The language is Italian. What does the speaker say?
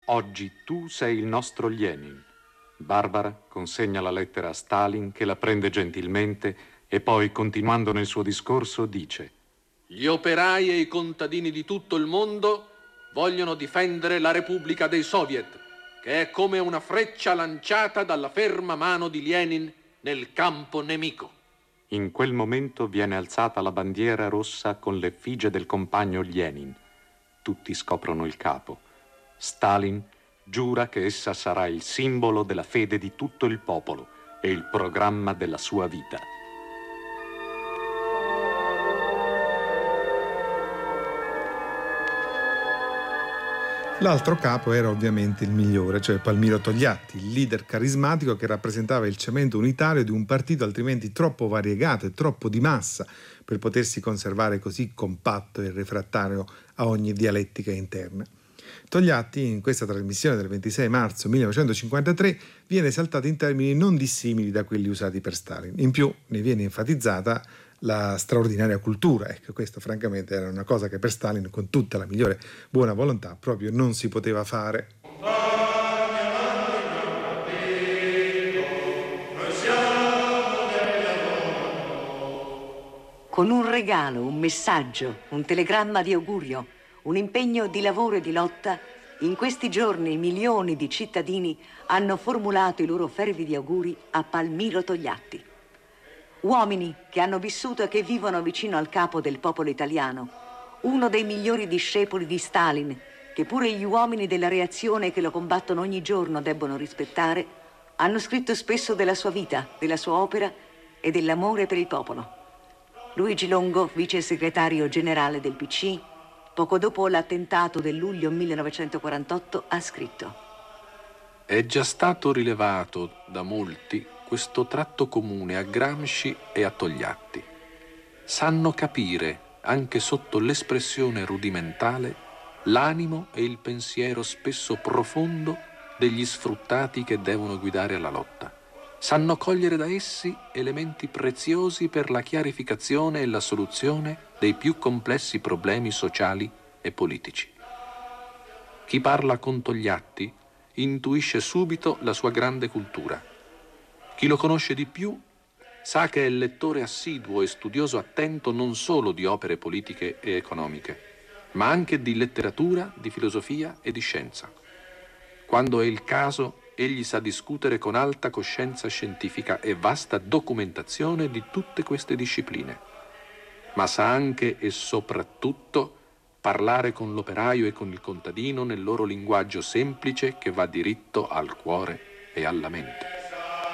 Oggi tu sei il nostro Lenin. Barbara consegna la lettera a Stalin, che la prende gentilmente e poi, continuando nel suo discorso, dice: Gli operai e i contadini di tutto il mondo vogliono difendere la Repubblica dei Soviet, che è come una freccia lanciata dalla ferma mano di Lenin nel campo nemico. In quel momento viene alzata la bandiera rossa con l'effigie del compagno Lenin. Tutti scoprono il capo. Stalin giura che essa sarà il simbolo della fede di tutto il popolo e il programma della sua vita. L'altro capo era ovviamente il migliore, cioè Palmiro Togliatti, il leader carismatico che rappresentava il cemento unitario di un partito altrimenti troppo variegato e troppo di massa per potersi conservare così compatto e refrattario a ogni dialettica interna. Togliatti, in questa trasmissione del 26 marzo 1953, viene esaltato in termini non dissimili da quelli usati per Stalin. In più ne viene enfatizzata la straordinaria cultura. Ecco, questo francamente era una cosa che per Stalin, con tutta la migliore buona volontà, proprio non si poteva fare. Con un regalo, un messaggio, un telegramma di augurio, un impegno di lavoro e di lotta, in questi giorni milioni di cittadini hanno formulato i loro fervidi auguri a Palmiro Togliatti. Uomini che hanno vissuto e che vivono vicino al capo del popolo italiano, uno dei migliori discepoli di Stalin, che pure gli uomini della reazione che lo combattono ogni giorno debbono rispettare, hanno scritto spesso della sua vita, della sua opera e dell'amore per il popolo. Luigi Longo, vice segretario generale del PC, poco dopo l'attentato del luglio 1948, ha scritto: È già stato rilevato da molti questo tratto comune a Gramsci e a Togliatti. Sanno capire, anche sotto l'espressione rudimentale, l'animo e il pensiero spesso profondo degli sfruttati che devono guidare alla lotta. Sanno cogliere da essi elementi preziosi per la chiarificazione e la soluzione dei più complessi problemi sociali e politici. Chi parla con Togliatti intuisce subito la sua grande cultura. Chi lo conosce di più sa che è lettore assiduo e studioso attento non solo di opere politiche e economiche, ma anche di letteratura, di filosofia e di scienza. Quando è il caso, egli sa discutere con alta coscienza scientifica e vasta documentazione di tutte queste discipline, ma sa anche e soprattutto parlare con l'operaio e con il contadino nel loro linguaggio semplice che va diritto al cuore e alla mente.